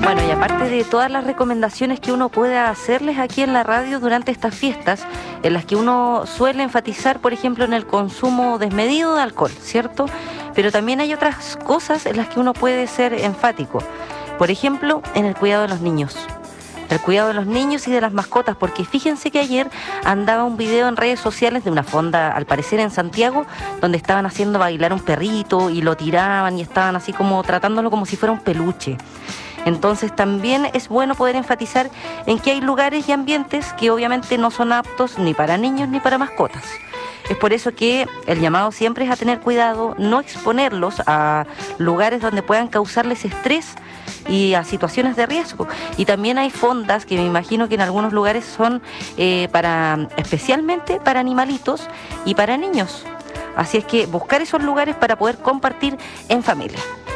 Bueno, y aparte de todas las recomendaciones que uno puede hacerles aquí en la radio durante estas fiestas, en las que uno suele enfatizar, por ejemplo, en el consumo desmedido de alcohol, ¿cierto? Pero también hay otras cosas en las que uno puede ser enfático. Por ejemplo, en el cuidado de los niños. El cuidado de los niños y de las mascotas, porque fíjense que ayer andaba un video en redes sociales de una fonda, al parecer en Santiago, donde estaban haciendo bailar un perrito y lo tiraban y estaban así como tratándolo como si fuera un peluche. Entonces también es bueno poder enfatizar en que hay lugares y ambientes que obviamente no son aptos ni para niños ni para mascotas. Es por eso que el llamado siempre es a tener cuidado, no exponerlos a lugares donde puedan causarles estrés y a situaciones de riesgo. Y también hay fondas que me imagino que en algunos lugares son especialmente para animalitos y para niños. Así es que buscar esos lugares para poder compartir en familia.